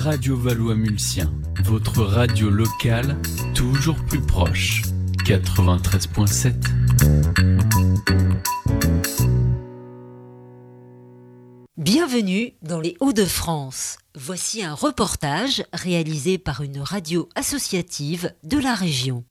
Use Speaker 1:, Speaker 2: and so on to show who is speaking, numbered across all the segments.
Speaker 1: Radio Valois-Mulsien, votre radio locale, toujours plus proche. 93.7.
Speaker 2: Bienvenue dans les Hauts-de-France. Voici un reportage réalisé par une radio associative de la région.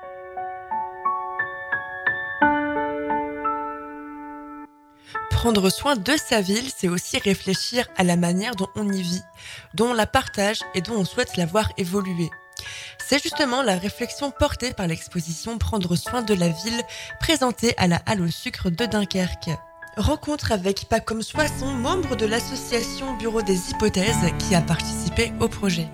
Speaker 3: Prendre soin de sa ville, c'est aussi réfléchir à la manière dont on y vit, dont on la partage et dont on souhaite la voir évoluer. C'est justement la réflexion portée par l'exposition Prendre soin de la ville, présentée à la Halle au Sucre de Dunkerque. Rencontre avec Pacom Soisson, membre de l'association Bureau des Hypothèses, qui a participé au projet.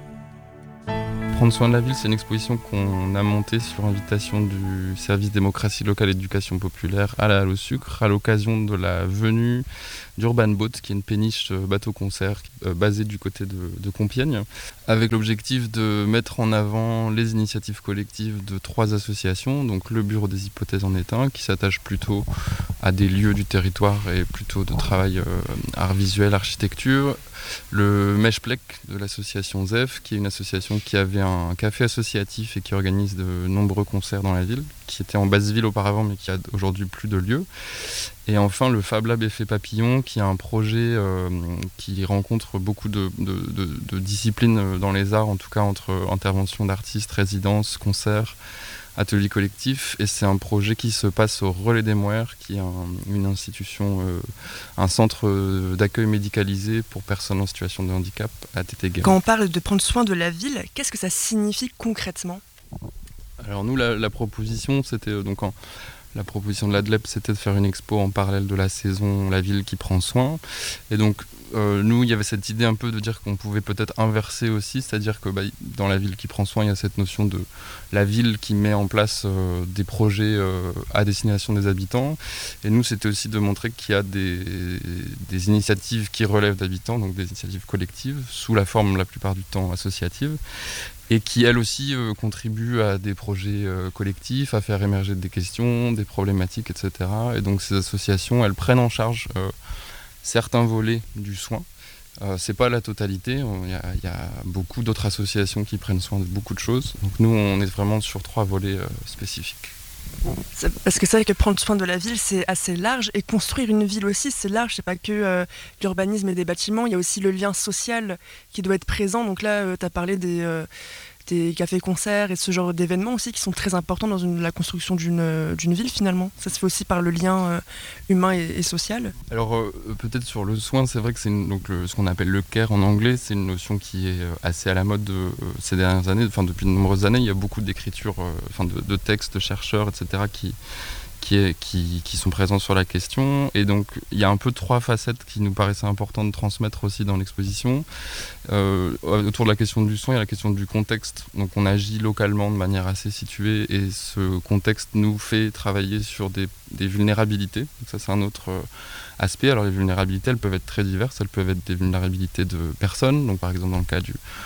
Speaker 4: Prendre soin de la ville, c'est une exposition qu'on a montée sur invitation du service démocratie locale et éducation populaire à la Halle au Sucre, à l'occasion de la venue d'Urban Boat, qui est une péniche bateau-concert basée du côté de Compiègne, avec l'objectif de mettre en avant les initiatives collectives de 3 associations. Donc le Bureau des Hypothèses en est un, qui s'attache plutôt à des lieux du territoire et plutôt de travail art visuel, architecture. Le Meshplek de l'association ZEF, qui est une association qui avait un café associatif et qui organise de nombreux concerts dans la ville, qui était en basse-ville auparavant mais qui a aujourd'hui plus de lieu. Et enfin le Fab Lab Effet Papillon, qui est un projet qui rencontre beaucoup de disciplines dans les arts, en tout cas entre intervention d'artistes, résidences, concerts, ateliers collectifs, et c'est un projet qui se passe au Relais des Moers, qui est une institution, un centre d'accueil médicalisé pour personnes en situation de handicap à Tétéguer.
Speaker 3: Quand on parle de prendre soin de la ville, qu'est-ce que ça signifie concrètement ?
Speaker 4: Alors nous, la proposition, c'était la proposition de l'ADLEP, c'était de faire une expo en parallèle de la saison La ville qui prend soin. Et donc, nous, il y avait cette idée un peu de dire qu'on pouvait peut-être inverser aussi, c'est-à-dire que dans La ville qui prend soin, il y a cette notion de la ville qui met en place des projets à destination des habitants. Et nous, c'était aussi de montrer qu'il y a des initiatives qui relèvent d'habitants, donc des initiatives collectives, sous la forme la plupart du temps associative, et qui, elles aussi, contribuent à des projets collectifs, à faire émerger des questions, des problématiques, etc. Et donc ces associations, elles prennent en charge certains volets du soin. C'est pas la totalité, il y a beaucoup d'autres associations qui prennent soin de beaucoup de choses. Donc nous, on est vraiment sur 3 volets spécifiques.
Speaker 3: Parce que c'est vrai que prendre soin de la ville, c'est assez large, et construire une ville aussi, c'est large. C'est pas que l'urbanisme et des bâtiments, il y a aussi le lien social qui doit être présent. Donc là, tu as parlé des cafés-concerts et ce genre d'événements aussi qui sont très importants dans la construction d'une ville finalement. Ça se fait aussi par le lien humain et social.
Speaker 4: Alors peut-être sur le soin, c'est vrai que c'est ce qu'on appelle le care en anglais, c'est une notion qui est assez à la mode ces dernières années. Enfin, depuis de nombreuses années, il y a beaucoup d'écritures, de textes de chercheurs, etc. qui sont présents sur la question. Et donc il y a un peu 3 facettes qui nous paraissaient importantes de transmettre aussi dans l'exposition. Autour de la question du soin, il y a la question du contexte. Donc on agit localement de manière assez située, et ce contexte nous fait travailler sur des vulnérabilités. Donc ça, c'est un autre aspect. Alors les vulnérabilités, elles peuvent être très diverses. Elles peuvent être des vulnérabilités de personnes. Donc par exemple dans le cas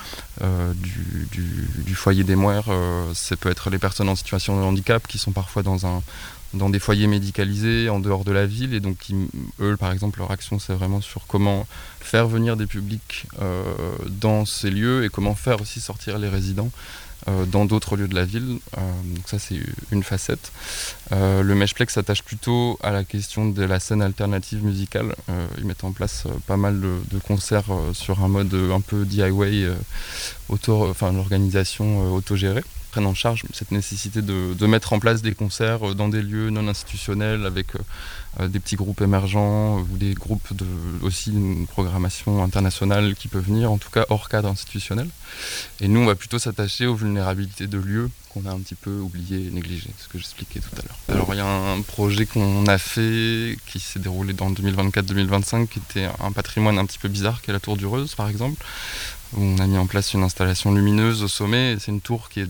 Speaker 4: du foyer des Moers, ça peut être les personnes en situation de handicap qui sont parfois dans des foyers médicalisés en dehors de la ville, et donc eux, par exemple, leur action, c'est vraiment sur comment faire venir des publics dans ces lieux, et comment faire aussi sortir les résidents dans d'autres lieux de la ville. Donc ça, c'est une facette. Le Meshplek s'attache plutôt à la question de la scène alternative musicale. Ils mettent en place pas mal de concerts sur un mode un peu DIY, l'organisation autogérée. Prennent en charge cette nécessité de mettre en place des concerts dans des lieux non institutionnels, avec des petits groupes émergents ou des groupes aussi une programmation internationale qui peut venir, en tout cas hors cadre institutionnel. Et nous, on va plutôt s'attacher aux vulnérabilités de lieux qu'on a un petit peu oublié et négligé, ce que j'expliquais tout à l'heure. Alors il y a un projet qu'on a fait qui s'est déroulé dans 2024-2025, qui était un patrimoine un petit peu bizarre, qui est la Tour du Reuse par exemple. On a mis en place une installation lumineuse au sommet. C'est une tour qui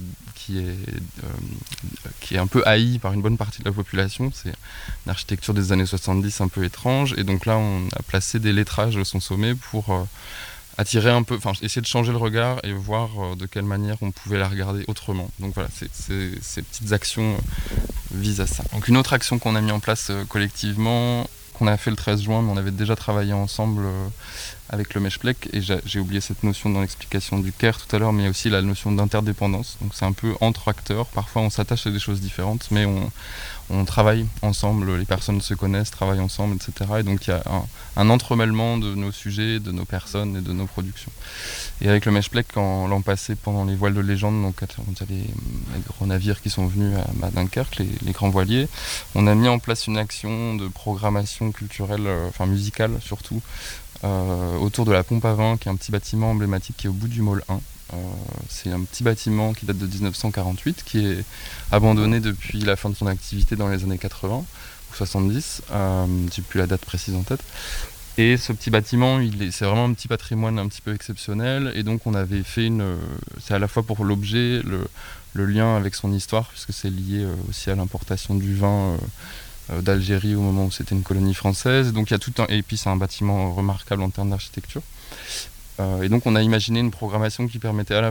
Speaker 4: est un peu haïe par une bonne partie de la population. C'est une architecture des années 70 un peu étrange. Et donc là, on a placé des lettrages à son sommet pour attirer un peu, essayer de changer le regard et voir de quelle manière on pouvait la regarder autrement. Donc voilà, ces petites actions visent à ça. Donc une autre action qu'on a mis en place collectivement, qu'on a fait le 13 juin, mais on avait déjà travaillé ensemble avec le Meshplek, et j'ai oublié cette notion dans l'explication du Caire tout à l'heure, mais il y a aussi la notion d'interdépendance. Donc c'est un peu entre acteurs, parfois on s'attache à des choses différentes, mais on travaille ensemble, les personnes se connaissent, travaillent ensemble, etc. Et donc il y a un entremêlement de nos sujets, de nos personnes et de nos productions. Et avec le Meshplek, l'an passé, pendant les voiles de légende, donc les gros navires qui sont venus à Dunkerque, les grands voiliers, on a mis en place une action de programmation culturelle, musicale surtout, autour de la pompe à vin, qui est un petit bâtiment emblématique qui est au bout du Môle 1. C'est un petit bâtiment qui date de 1948, qui est abandonné depuis la fin de son activité dans les années 80 ou 70, j'ai plus la date précise en tête. Et ce petit bâtiment, c'est vraiment un petit patrimoine un petit peu exceptionnel, et donc on avait fait c'est à la fois pour l'objet, le lien avec son histoire, puisque c'est lié aussi à l'importation du vin d'Algérie au moment où c'était une colonie française. Donc il y a et puis c'est un bâtiment remarquable en termes d'architecture. Et donc on a imaginé une programmation qui permettait à la